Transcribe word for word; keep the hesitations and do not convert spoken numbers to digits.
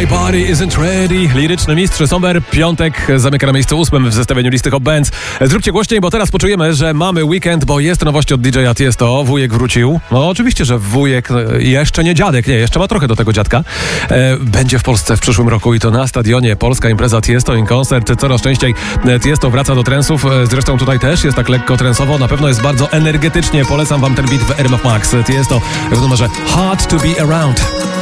My body isn't ready. Liryczny mistrz Somber. Piątek zamyka na miejscu ósmym w zestawieniu listy Hot Bands. Zróbcie głośniej, bo teraz poczujemy, że mamy weekend, bo jest nowość od D J a Tiesto. Wujek wrócił. No oczywiście, że wujek, jeszcze nie dziadek, nie, jeszcze ma trochę do tego dziadka. E, będzie w Polsce w przyszłym roku i to na stadionie. Polska impreza Tiesto in Concert. Coraz częściej Tiesto wraca do trensów. Zresztą tutaj też jest tak lekko trensowo. Na pewno jest bardzo energetycznie. Polecam wam ten beat w R M F Max. Tiesto w numerze Hard to be around.